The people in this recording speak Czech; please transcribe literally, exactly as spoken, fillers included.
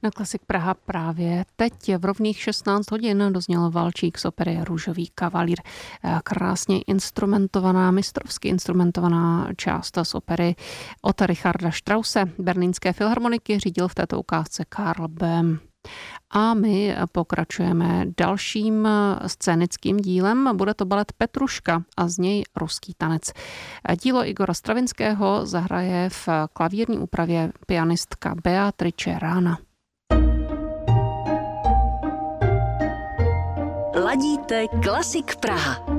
Na Klasik Praha právě teď v rovných šestnáct hodin dozněl valčík z opery Růžový kavalír. Krásně instrumentovaná, mistrovsky instrumentovaná část z opery od Richarda Strause. Berlínské filharmoniky řídil v této ukázce Karl Böhm. A my pokračujeme dalším scénickým dílem. Bude to balet Petruška a z něj Ruský tanec. Dílo Igora Stravinského zahraje v klavírní úpravě pianistka Beatrice Rána. Ladíte Klasik Praha.